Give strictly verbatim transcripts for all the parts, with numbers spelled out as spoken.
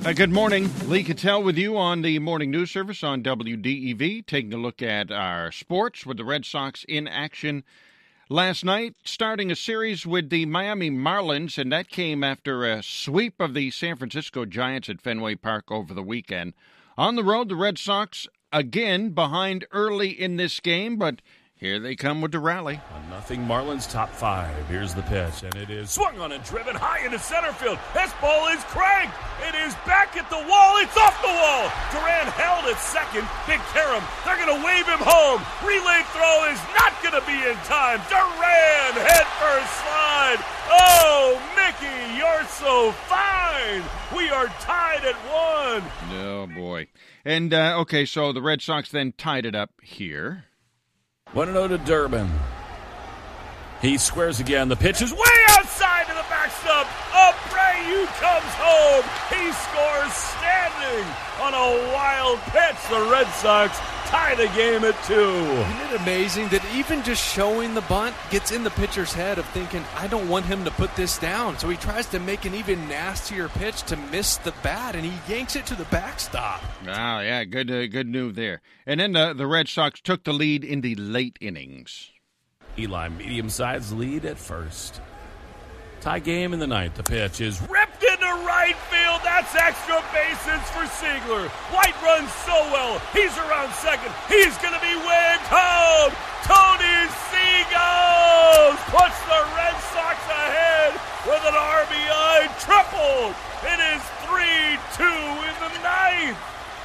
Uh, good morning. Lee Cattell with you on the morning news service on W D E V, taking a look at our sports with the Red Sox in action last night, starting a series with the Miami Marlins, and that came after a sweep of the San Francisco Giants at Fenway Park over the weekend. On the road, the Red Sox again behind early in this game, but here they come with the rally. A nothing Marlins top five. Here's the pitch, and it is swung on and driven high into center field. This ball is cranked. It is back at the wall. It's off the wall. Duran held at second. Big Karam. They're going to wave him home. Relay throw is not going to be in time. Duran head first slide. Oh, Mickey, you're so fine. We are tied at one. Oh, boy. And, uh, okay, so the Red Sox then tied it up here. one oh to Durbin. He squares again. The pitch is way outside to the backstop. Abreu comes home. He scores standing on a wild pitch. The Red Sox tie the game at two. Isn't it amazing that even just showing the bunt gets in the pitcher's head of thinking, I don't want him to put this down. So he tries to make an even nastier pitch to miss the bat, and he yanks it to the backstop. Ah, yeah, good uh, good move there. And then the, the Red Sox took the lead in the late innings. Eli, medium-sized lead at first. Tie game in the ninth. The pitch is ripped into right field. That's extra bases for Seigler. White runs so well. He's around second. He's going to be waved home. Tony Seagulls puts the Red Sox ahead with an R B I triple. It is three two in the ninth.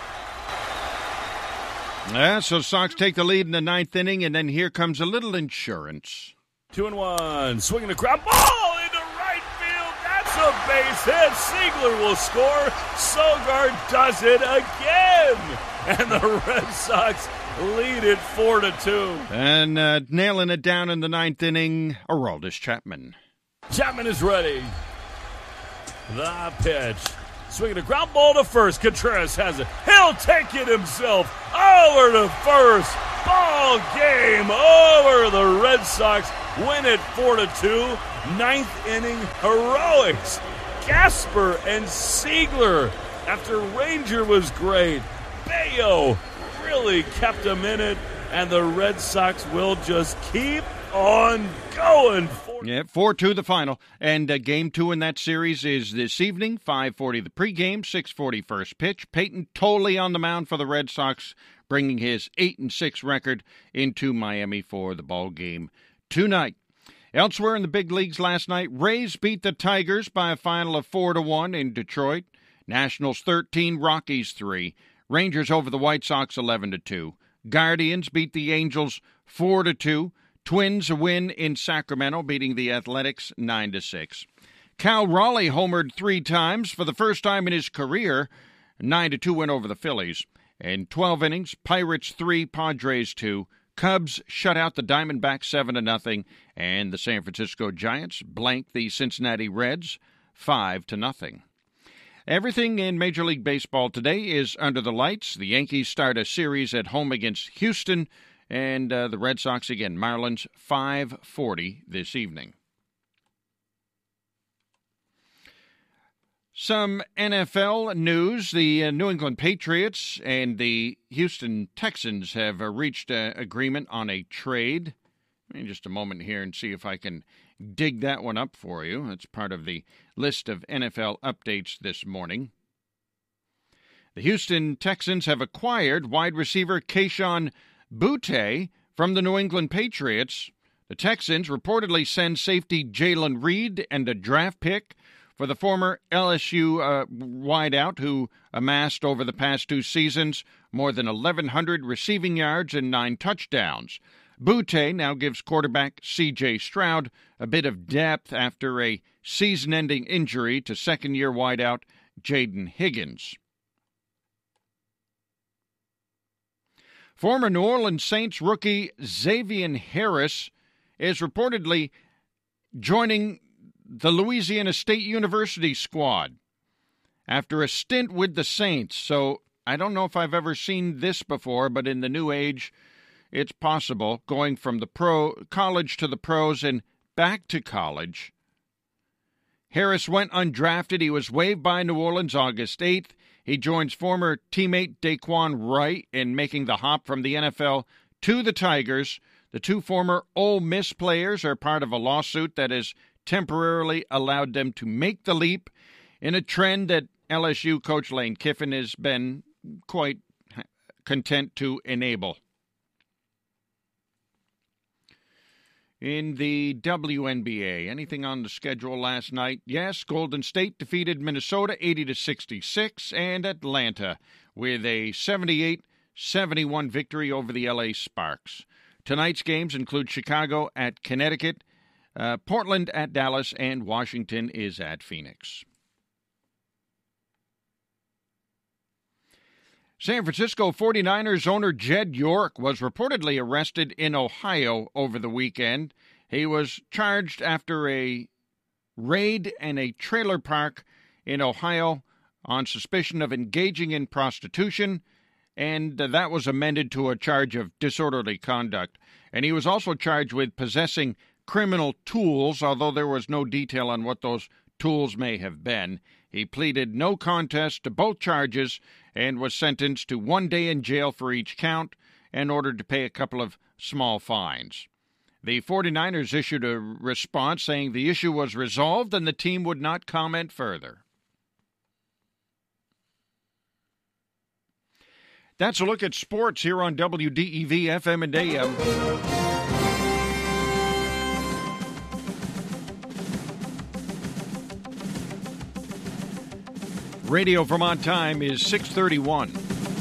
Yeah, so Sox take the lead in the ninth inning, and then here comes a little insurance. Two and one. Swinging a ground ball into right field. That's a base hit. Seigler will score. Sogard does it again. And the Red Sox lead it four to two. And uh, nailing it down in the ninth inning, Aroldis Chapman. Chapman is ready. The pitch. Swinging a ground ball to first. Contreras has it. He'll take it himself. Over to first. Ball game over. The Red Sox win it four to two. Ninth inning heroics. Gasper and Seigler. After Ranger was great, Bayo really kept him in it. And the Red Sox will just keep on going. Yeah, four two the final. And uh, game two in that series is this evening, five forty the pregame, six forty first pitch. Peyton Tolley on the mound for the Red Sox, bringing his eight and six record into Miami for the ball game tonight. Elsewhere in the big leagues last night, Rays beat the Tigers by a final of four to one in Detroit. Nationals thirteen, Rockies three. Rangers over the White Sox eleven to two. Guardians beat the Angels four to two. Twins a win in Sacramento, beating the Athletics nine to six. Cal Raleigh homered three times for the first time in his career. nine to two win over the Phillies. In twelve innings, Pirates three, Padres two. Cubs shut out the Diamondbacks seven to nothing, and the San Francisco Giants blanked the Cincinnati Reds five to nothing. Everything in Major League Baseball today is under the lights. The Yankees start a series at home against Houston. And uh, the Red Sox, again, Marlins, five forty this evening. Some N F L news. The uh, New England Patriots and the Houston Texans have uh, reached an agreement on a trade. Let me just a moment here and see if I can dig that one up for you. That's part of the list of N F L updates this morning. The Houston Texans have acquired wide receiver Kayshon Boutte from the New England Patriots. The Texans reportedly send safety Jalen Reed and a draft pick for the former L S U uh, wideout who amassed over the past two seasons more than eleven hundred receiving yards and nine touchdowns. Boutte now gives quarterback C J Stroud a bit of depth after a season-ending injury to second-year wideout Jaden Higgins. Former New Orleans Saints rookie Xavier Harris is reportedly joining the Louisiana State University squad after a stint with the Saints. So I don't know if I've ever seen this before, but in the new age, it's possible, going from the pro college to the pros and back to college. Harris went undrafted. He was waived by New Orleans August eighth. He joins former teammate Daquan Wright in making the hop from the N F L to the Tigers. The two former Ole Miss players are part of a lawsuit that has temporarily allowed them to make the leap in a trend that L S U coach Lane Kiffin has been quite content to enable. In the W N B A, anything on the schedule last night? Yes, Golden State defeated Minnesota eighty to sixty-six, and Atlanta with a seventy-eight seventy-one victory over the L A Sparks. Tonight's games include Chicago at Connecticut, uh, Portland at Dallas, and Washington is at Phoenix. San Francisco forty-niners owner Jed York was reportedly arrested in Ohio over the weekend. He was charged after a raid in a trailer park in Ohio on suspicion of engaging in prostitution, and that was amended to a charge of disorderly conduct. And he was also charged with possessing criminal tools, although there was no detail on what those tools may have been. He pleaded no contest to both charges and was sentenced to one day in jail for each count and ordered to pay a couple of small fines. The forty-niners issued a response saying the issue was resolved and the team would not comment further. That's a look at sports here on W D E V F M and A M. Radio Vermont time is six thirty-one.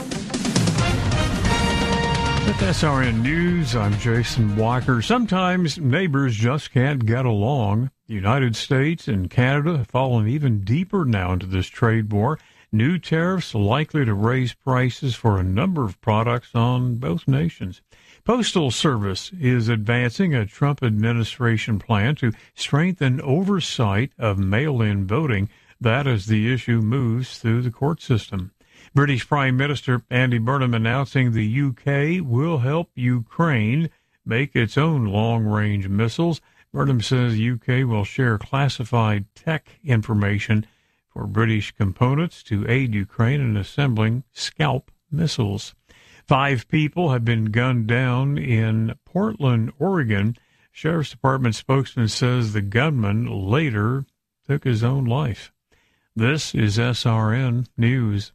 With S R N News, I'm Jason Walker. Sometimes neighbors just can't get along. The United States and Canada have fallen even deeper now into this trade war. New tariffs likely to raise prices for a number of products on both nations. Postal Service is advancing a Trump administration plan to strengthen oversight of mail-in voting. That as the issue moves through the court system. British Prime Minister Andy Burnham announcing the U K will help Ukraine make its own long-range missiles. Burnham says U K will share classified tech information for British components to aid Ukraine in assembling Scalp missiles. Five people have been gunned down in Portland, Oregon. Sheriff's Department spokesman says the gunman later took his own life. This is S R N News.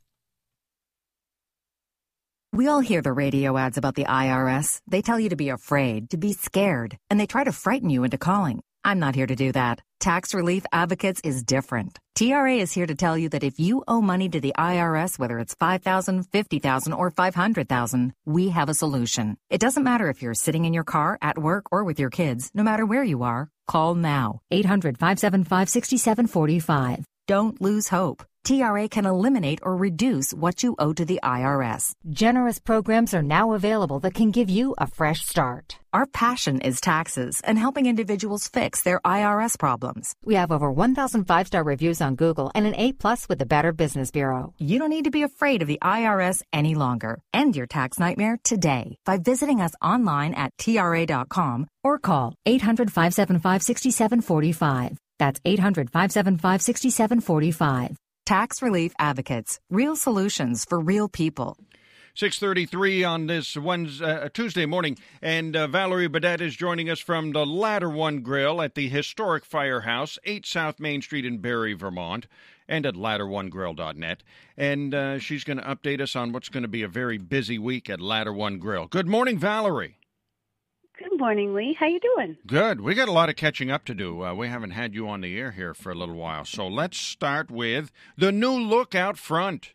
We all hear the radio ads about the I R S. They tell you to be afraid, to be scared, and they try to frighten you into calling. I'm not here to do that. Tax Relief Advocates is different. T R A is here to tell you that if you owe money to the I R S, whether it's five thousand dollars, fifty thousand dollars, or five hundred thousand dollars, we have a solution. It doesn't matter if you're sitting in your car, at work, or with your kids. No matter where you are, call now. eight hundred, five seven five, six seven four five. Don't lose hope. T R A can eliminate or reduce what you owe to the I R S. Generous programs are now available that can give you a fresh start. Our passion is taxes and helping individuals fix their I R S problems. We have over one thousand five-star reviews on Google and an A-plus with the Better Business Bureau. You don't need to be afraid of the I R S any longer. End your tax nightmare today by visiting us online at T R A dot com or call eight hundred, five seven five, six seven four five. That's eight hundred, five seven five, six seven four five. Tax Relief Advocates, real solutions for real people. six thirty-three on this Wednesday, uh, Tuesday morning, and uh, Valerie Badet is joining us from the Ladder One Grill at the historic Firehouse, eight South Main Street in Barrie, Vermont, and at ladder one grill dot net. And uh, she's going to update us on what's going to be a very busy week at Ladder One Grill. Good morning, Valerie. Good morning, Lee. How you doing? Good. We got a lot of catching up to do. Uh, we haven't had you on the air here for a little while. So let's start with the new look out front.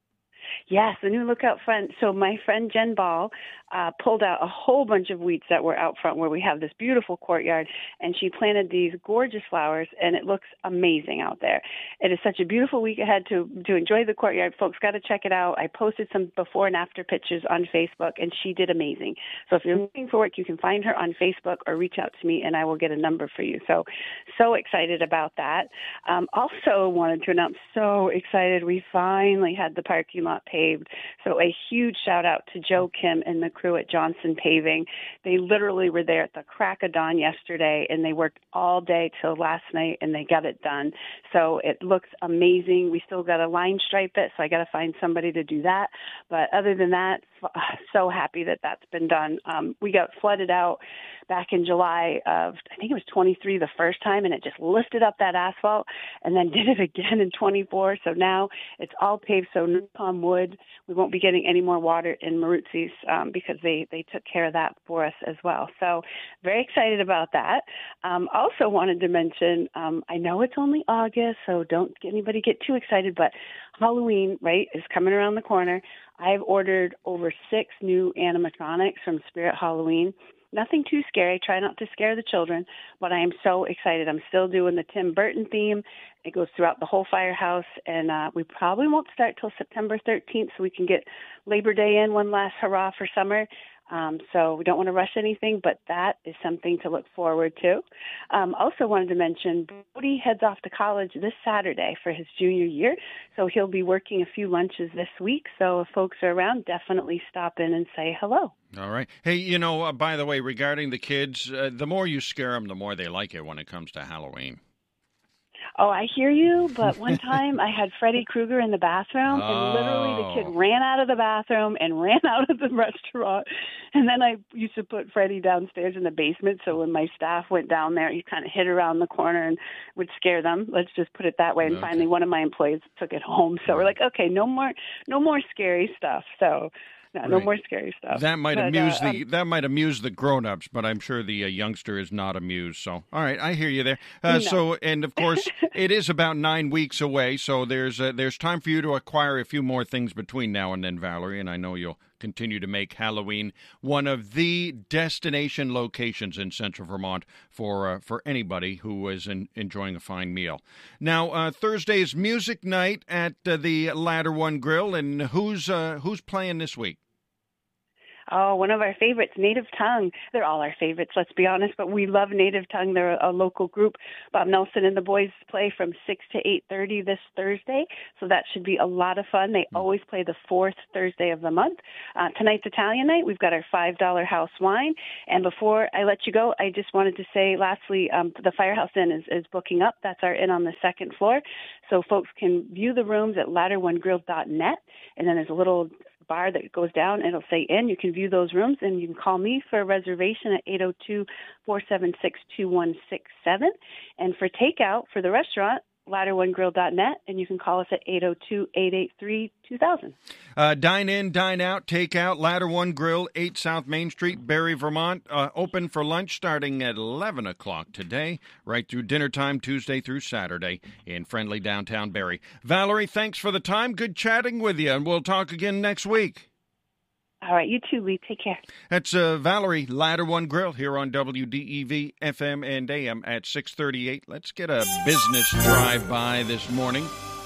Yes, the new look out front. So my friend Jen Ball uh, pulled out a whole bunch of weeds that were out front where we have this beautiful courtyard, and she planted these gorgeous flowers, and it looks amazing out there. It is such a beautiful week ahead to to enjoy the courtyard. Folks got to check it out. I posted some before and after pictures on Facebook, and she did amazing. So if you're looking for work, you can find her on Facebook or reach out to me, and I will get a number for you. So, so excited about that. Um, also wanted to announce, so excited, we finally had the parking lot paved. So a huge shout out to Joe Kim and the crew at Johnson Paving. They literally were there at the crack of dawn yesterday, and they worked all day till last night, and they got it done. So it looks amazing. We still got to line stripe it, so I got to find somebody to do that. But other than that, so happy that that's been done. Um, we got flooded out back in July of, I think it was twenty-three the first time, and it just lifted up that asphalt and then did it again in twenty-four. So now it's all paved, so no palm wood. We won't be getting any more water in Maruzzi's um, because they, they took care of that for us as well. So very excited about that. Um, also wanted to mention, um, I know it's only August, so don't anybody get too excited, but Halloween, right, is coming around the corner. I've ordered over six new animatronics from Spirit Halloween. Nothing too scary. Try not to scare the children, but I am so excited. I'm still doing the Tim Burton theme. It goes throughout the whole firehouse, and uh, we probably won't start till September thirteenth, so we can get Labor Day in, one last hurrah for summer. Um, so we don't want to rush anything, but that is something to look forward to. Um, also wanted to mention, Brody heads off to college this Saturday for his junior year, so he'll be working a few lunches this week. So if folks are around, definitely stop in and say hello. All right. Hey, you know, uh, by the way, regarding the kids, uh, the more you scare them, the more they like it when it comes to Halloween. Oh, I hear you, but one time I had Freddy Krueger in the bathroom, oh. and literally the kid ran out of the bathroom and ran out of the restaurant. And then I used to put Freddy downstairs in the basement, so when my staff went down there, he kind of hid around the corner and would scare them. Let's just put it that way. And okay. Finally, one of my employees took it home. So we're like, okay, no more, no more scary stuff. So. No, right. No more scary stuff. That might but, amuse uh, the um, that might amuse the grown-ups, but I'm sure the uh, youngster is not amused. So, all right, I hear you there. Uh, no. So, and of course, it is about nine weeks away. So there's uh, there's time for you to acquire a few more things between now and then, Valerie. And I know you'll continue to make Halloween one of the destination locations in Central Vermont for uh, for anybody who is in, enjoying a fine meal. Now, uh, Thursday's music night at uh, the Ladder One Grill, and who's uh, who's playing this week? Oh, one of our favorites, Native Tongue. They're all our favorites, let's be honest, but we love Native Tongue. They're a local group. Bob Nelson and the boys play from six to eight thirty this Thursday, so that should be a lot of fun. They always play the fourth Thursday of the month. Uh, tonight's Italian night. We've got our five dollar house wine. And before I let you go, I just wanted to say, lastly, um, the Firehouse Inn is, is booking up. That's our inn on the second floor, so folks can view the rooms at ladder one grill dot net, and then there's a little bar that goes down. It'll say in. You can view those rooms, and you can call me for a reservation at eight oh two, four seven six, two one six seven. And for takeout for the restaurant, ladder one grill dot net, and you can call us at eight oh two, eight eight three, two thousand. Uh, dine in, dine out, take out, Ladder One Grill, eight South Main Street, Barrie, Vermont. Uh, open for lunch starting at eleven o'clock today, right through dinner time Tuesday through Saturday in friendly downtown Barrie. Valerie, thanks for the time. Good chatting with you, and we'll talk again next week. All right, you too, Lee. Take care. That's uh, Valerie, Ladder One Grill, here on W D E V F M and A M at six thirty-eight. Let's get a business drive-by this morning.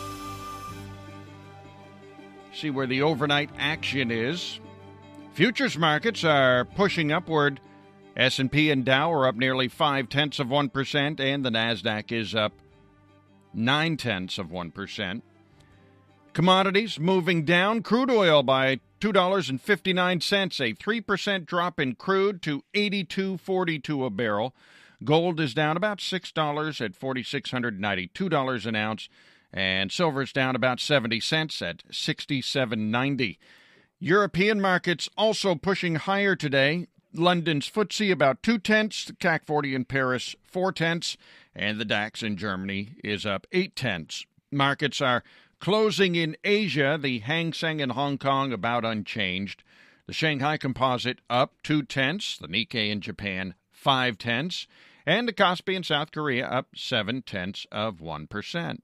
See where the overnight action is. Futures markets are pushing upward. S and P and Dow are up nearly five-tenths of one percent, and the NASDAQ is up nine-tenths of one percent. Commodities moving down. Crude oil by two dollars and fifty-nine cents, a three percent drop in crude to eighty-two forty-two a barrel. Gold is down about six dollars at four thousand six hundred ninety-two dollars an ounce, and silver is down about seventy cents at sixty-seven ninety. European markets also pushing higher today. London's F T S E about two-tenths, the C A C forty in Paris four-tenths, and the DAX in Germany is up eight-tenths. Markets are closing in Asia, the Hang Seng in Hong Kong about unchanged. The Shanghai Composite up two-tenths, the Nikkei in Japan five-tenths, and the Kospi in South Korea up seven-tenths of one percent.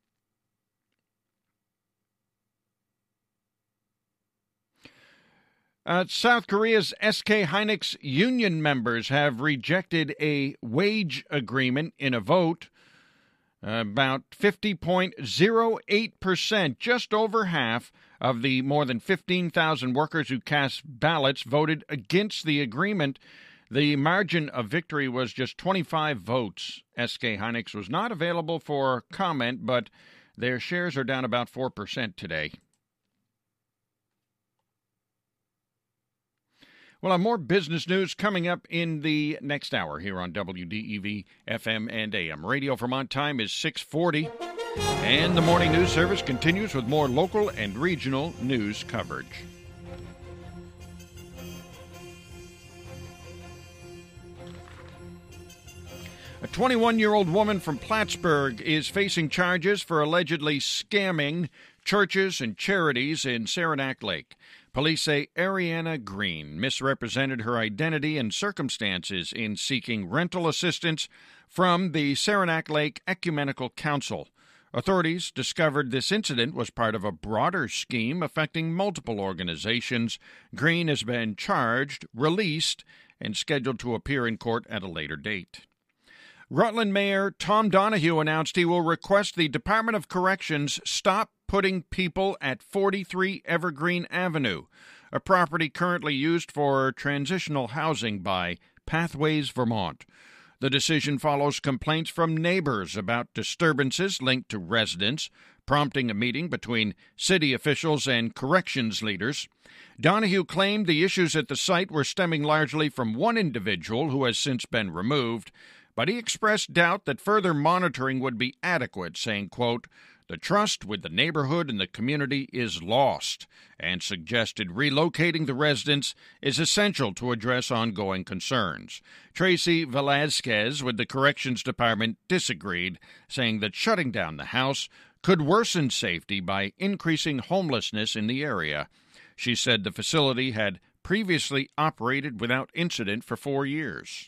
Uh, South Korea's S K Hynix union members have rejected a wage agreement in a vote. Uh, about fifty point zero eight percent, just over half of the more than fifteen thousand workers who cast ballots voted against the agreement. The margin of victory was just twenty-five votes. S K Hynix was not available for comment, but their shares are down about four percent today. We'll have more business news coming up in the next hour here on W D E V F M and A M. Radio Vermont time is six forty, and the morning news service continues with more local and regional news coverage. A twenty-one-year-old woman from Plattsburgh is facing charges for allegedly scamming churches and charities in Saranac Lake. Police say Ariana Green misrepresented her identity and circumstances in seeking rental assistance from the Saranac Lake Ecumenical Council. Authorities discovered this incident was part of a broader scheme affecting multiple organizations. Green has been charged, released, and scheduled to appear in court at a later date. Rutland Mayor Tom Donahue announced he will request the Department of Corrections stop putting people at forty-three Evergreen Avenue, a property currently used for transitional housing by Pathways Vermont. The decision follows complaints from neighbors about disturbances linked to residents, prompting a meeting between city officials and corrections leaders. Donahue claimed the issues at the site were stemming largely from one individual who has since been removed, but he expressed doubt that further monitoring would be adequate, saying, quote, "The trust with the neighborhood and the community is lost," and suggested relocating the residents is essential to address ongoing concerns. Tracy Velazquez with the Corrections Department disagreed, saying that shutting down the house could worsen safety by increasing homelessness in the area. She said the facility had previously operated without incident for four years.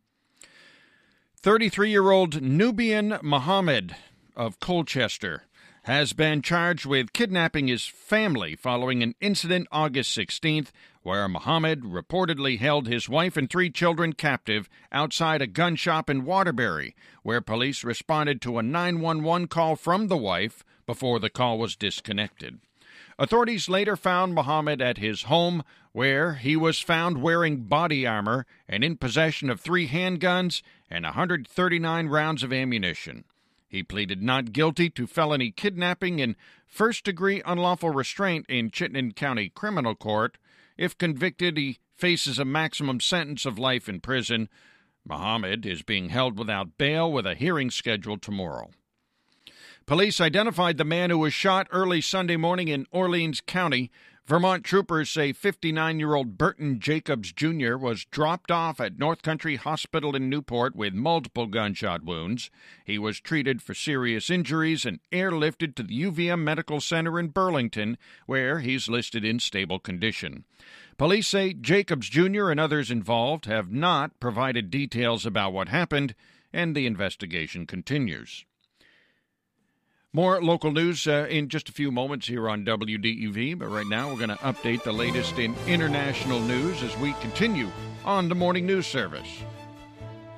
thirty-three-year-old Nubian Mohammed of Colchester has been charged with kidnapping his family following an incident August sixteenth where Mohammed reportedly held his wife and three children captive outside a gun shop in Waterbury, where police responded to a nine one one call from the wife before the call was disconnected. Authorities later found Mohammed at his home, where he was found wearing body armor and in possession of three handguns and one hundred thirty-nine rounds of ammunition. He pleaded not guilty to felony kidnapping and first-degree unlawful restraint in Chittenden County Criminal Court. If convicted, he faces a maximum sentence of life in prison. Mohammed is being held without bail with a hearing scheduled tomorrow. Police identified the man who was shot early Sunday morning in Orleans County. Vermont troopers say fifty-nine-year-old Burton Jacobs Junior was dropped off at North Country Hospital in Newport with multiple gunshot wounds. He was treated for serious injuries and airlifted to the U V M Medical Center in Burlington, where he's listed in stable condition. Police say Jacobs Junior and others involved have not provided details about what happened, and the investigation continues. More local news uh, in just a few moments here on W D E V, but right now we're going to update the latest in international news as we continue on the morning news service.